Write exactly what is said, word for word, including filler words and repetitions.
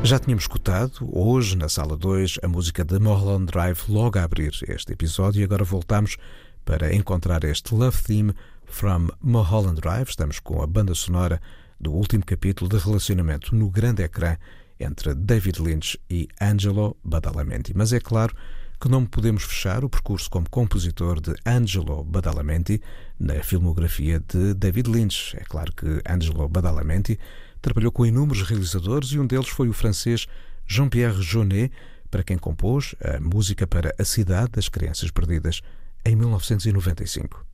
Já tínhamos escutado, hoje, na Sala dois, a música de Mulholland Drive logo a abrir este episódio e agora voltamos para encontrar este Love Theme from Mulholland Drive. Estamos com a banda sonora do último capítulo de relacionamento no grande ecrã entre David Lynch e Angelo Badalamenti. Mas é claro que não podemos fechar o percurso como compositor de Angelo Badalamenti na filmografia de David Lynch. É claro que Angelo Badalamenti trabalhou com inúmeros realizadores e um deles foi o francês Jean-Pierre Jeunet, para quem compôs a música para A Cidade das Crianças Perdidas em mil novecentos e noventa e cinco.